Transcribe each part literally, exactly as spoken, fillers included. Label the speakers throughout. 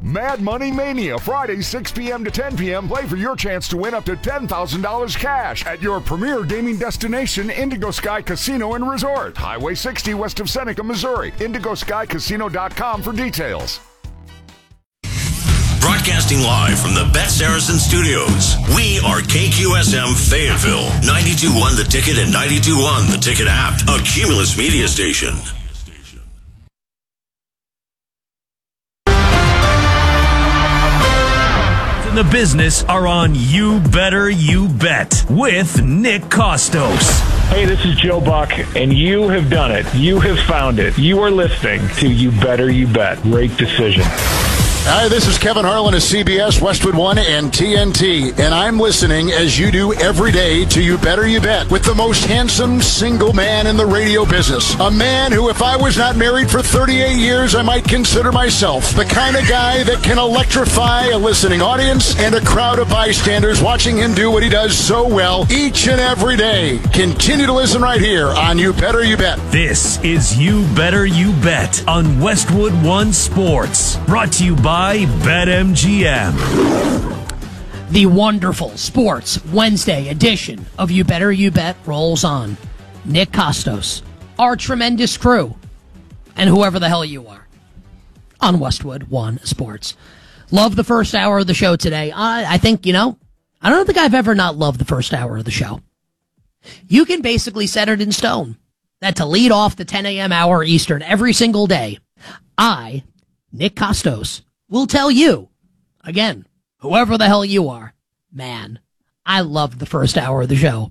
Speaker 1: Mad Money Mania, Friday, six p.m. to ten p.m. Play for your chance to win up to ten thousand dollars cash at your premier gaming destination, Indigo Sky Casino and Resort. Highway sixty west of Seneca, Missouri. indigo sky casino dot com for details.
Speaker 2: Broadcasting live from the Bet Saracen Studios, we are K Q S M Fayetteville, ninety-two point one The Ticket and ninety-two point one The Ticket app, a Cumulus media station.
Speaker 3: The business are on You Better You Bet with Nick Kostos.
Speaker 4: Hey, this is Joe Buck, and you have done it. You have found it. You are listening to You Better You Bet. Great decision.
Speaker 5: Hi, this is Kevin Harlan of C B S, Westwood One, and T N T, and I'm listening, as you do every day, to You Better You Bet with the most handsome single man in the radio business. A man who, if I was not married for thirty-eight years, I might consider myself the kind of guy that can electrify a listening audience and a crowd of bystanders watching him do what he does so well each and every day. Continue to listen right here on You Better You Bet.
Speaker 3: This is You Better You Bet on Westwood One Sports, brought to you by BetMGM.
Speaker 6: The wonderful Sports Wednesday edition of You Better You Bet rolls on. Nick Kostos, our tremendous crew, and whoever the hell you are on Westwood One Sports. Love the first hour of the show today. I, I think, you know, I don't think I've ever not loved the first hour of the show. You can basically set it in stone that to lead off the ten a.m. hour Eastern every single day, I, Nick Kostos, will tell you, again, whoever the hell you are, man, I loved the first hour of the show.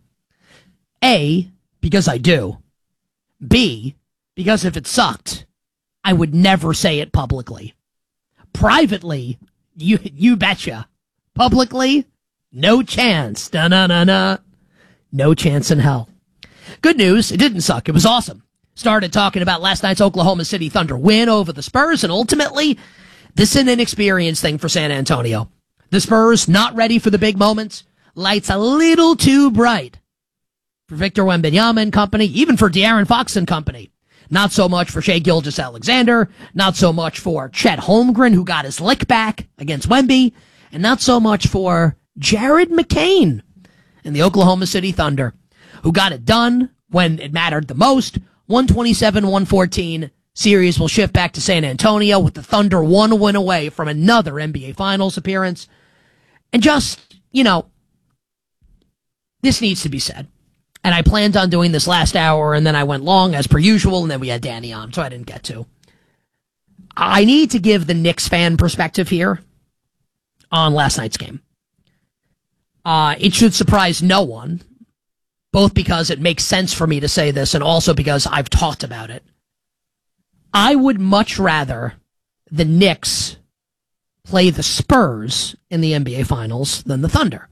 Speaker 6: A, because I do. B, because if it sucked, I would never say it publicly. Privately, you you betcha. Publicly, no chance. Da-na-na-na. No chance in hell. Good news, it didn't suck. It was awesome. Started talking about last night's Oklahoma City Thunder win over the Spurs, and ultimately, this is an inexperienced thing for San Antonio. The Spurs not ready for the big moments. Lights a little too bright for Victor Wembanyama and company, even for De'Aaron Fox and company. Not so much for Shai Gilgeous-Alexander, not so much for Chet Holmgren, who got his lick back against Wemby, and not so much for Jared McCain and the Oklahoma City Thunder, who got it done when it mattered the most. one twenty-seven one fourteen. Series will shift back to San Antonio with the Thunder one win away from another N B A Finals appearance. And just, you know, this needs to be said. And I planned on doing this last hour, and then I went long as per usual, and then we had Danny on, so I didn't get to. I need to give the Knicks fan perspective here on last night's game. Uh, it should surprise no one, both because it makes sense for me to say this and also because I've talked about it. I would much rather the Knicks play the Spurs in the N B A Finals than the Thunder.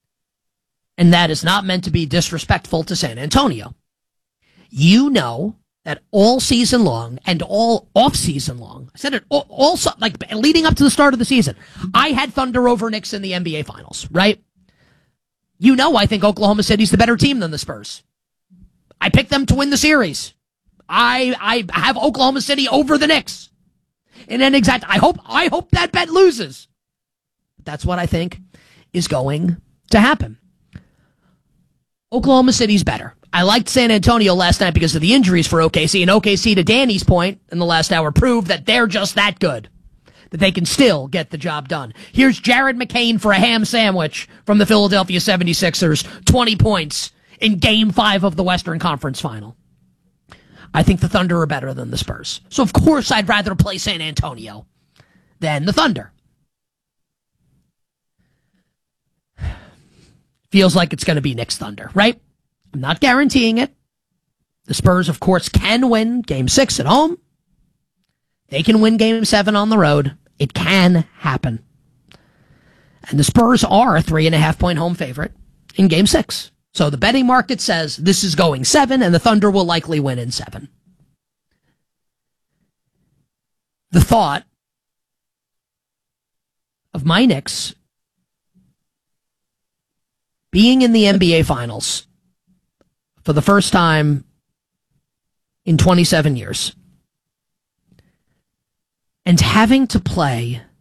Speaker 6: And that is not meant to be disrespectful to San Antonio. You know that all season long and all off season long, I said it all, all like leading up to the start of the season, I had Thunder over Knicks in the N B A Finals, right? You know I think Oklahoma City's the better team than the Spurs. I picked them to win the series. I I have Oklahoma City over the Knicks. In an exact, I hope I hope that bet loses. But that's what I think is going to happen. Oklahoma City's better. I liked San Antonio last night because of the injuries for O K C, and O K C, to Danny's point in the last hour, proved that they're just that good, that they can still get the job done. Here's Jared McCain for a ham sandwich from the Philadelphia seventy-sixers, twenty points in Game five of the Western Conference Final. I think the Thunder are better than the Spurs. So, of course, I'd rather play San Antonio than the Thunder. Feels like it's going to be Knicks Thunder, right? I'm not guaranteeing it. The Spurs, of course, can win Game six at home. They can win Game seven on the road. It can happen. And the Spurs are a three and a half point home favorite in Game six. So the betting market says this is going seven, and the Thunder will likely win in seven. The thought of my Knicks being in the N B A Finals for the first time in twenty-seven years and having to play